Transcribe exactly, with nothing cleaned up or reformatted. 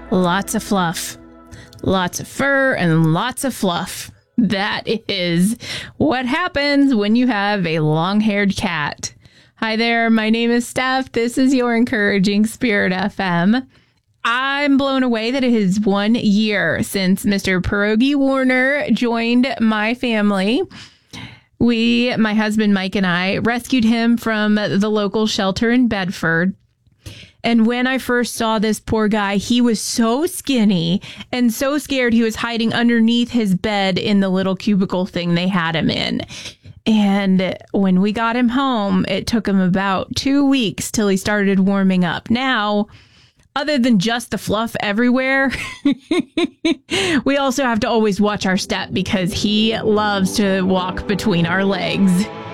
Lots of fluff. Lots of fur and lots of fluff. That is what happens when you have a long-haired cat. Hi there, my name is Steph. This is your Encouraging Spirit F M. I'm blown away that it is one year since Mister Pierogi Warner joined my family. We, my husband Mike and I, rescued him from the local shelter in Bedford. And when I first saw this poor guy, he was so skinny and so scared he was hiding underneath his bed in the little cubicle thing they had him in. And when we got him home, it took him about two weeks till he started warming up. Now, other than just the fluff everywhere, we also have to always watch our step because he loves to walk between our legs.